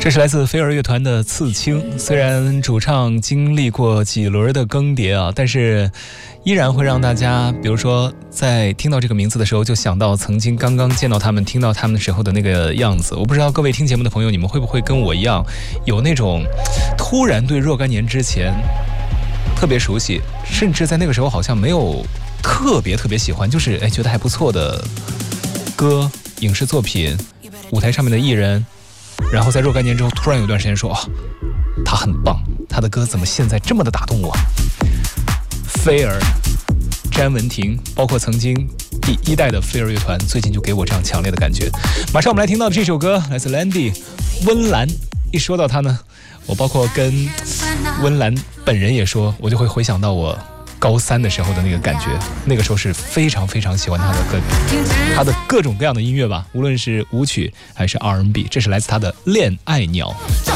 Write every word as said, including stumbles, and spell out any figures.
这是来自飞儿乐团的《刺青》，虽然主唱经历过几轮的更迭啊，但是依然会让大家，比如说在听到这个名字的时候，就想到曾经刚刚见到他们、听到他们的时候的那个样子。我不知道各位听节目的朋友，你们会不会跟我一样，有那种突然对若干年之前特别熟悉，甚至在那个时候好像没有特别特别喜欢，就是哎觉得还不错的歌、影视作品、舞台上面的艺人。然后在若干年之后，突然有段时间说，哦，他很棒，他的歌怎么现在这么的打动我？飞儿、詹雯婷，包括曾经第一代的飞儿乐团，最近就给我这样强烈的感觉。马上我们来听到的这首歌来自 Landy 温岚。一说到他呢，我包括跟温岚本人也说，我就会回想到我高三的时候的那个感觉，那个时候是非常非常喜欢他的歌，他的各种各样的音乐吧，无论是舞曲还是 R and B， 这是来自他的《恋爱鸟》。